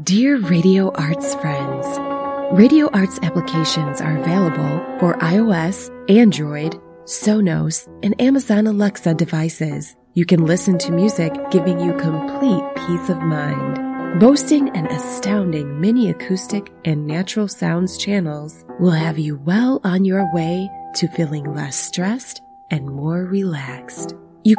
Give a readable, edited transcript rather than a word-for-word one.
Dear Radio Arts friends, Radio Arts applications are available for iOS, Android, Sonos, and Amazon Alexa devices. You can listen to music, giving you complete peace of mind. Boasting an astounding mini acoustic and natural sounds channels will have you well on your way to feeling less stressed and more relaxed.